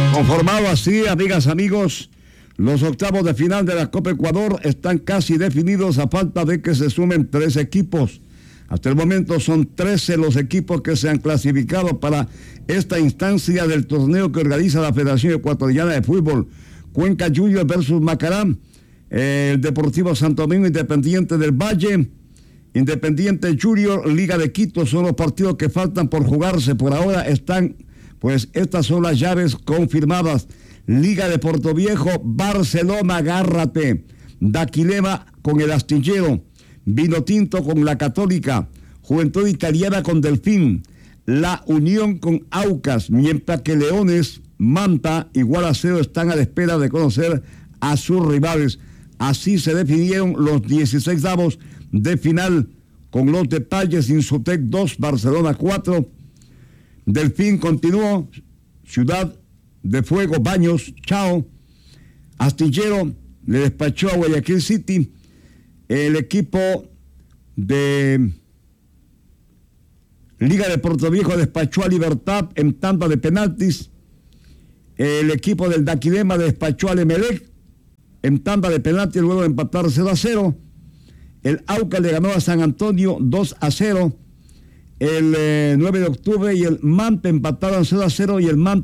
Conformado así, amigas, amigos, los octavos de final de la Copa Ecuador están casi definidos a falta de que se sumen 3 equipos. Hasta el momento son 13 los equipos que se han clasificado para esta instancia del torneo que organiza la Federación Ecuatoriana de Fútbol. Cuenca Juniors versus Macará, el Deportivo Santo Domingo, Independiente del Valle, Independiente Junior, Liga de Quito, son los partidos que faltan por jugarse. Por ahora están, pues estas son las llaves confirmadas. Liga de Portoviejo, Barcelona, agárrate. Daquilema con el Astillero, Vinotinto con la Católica, Juventud Italiana con Delfín, La Unión con Aucas, mientras que Leones, Manta y Gualaceo están a la espera de conocer a sus rivales. Así se definieron los 16avos de final con los detalles: Insotec 2, Barcelona 4, Delfín continuó, Ciudad de Fuego, Baños, chao. Astillero le despachó a Guayaquil City. El equipo de Liga de Portoviejo despachó a Libertad en tanda de penaltis. El equipo del Daquilema despachó al Emelec en tanda de penaltis luego de empatar 0-0. El Aucas le ganó a San Antonio 2-0. El 9 de octubre y el Manta empataron 0-0 y el Manta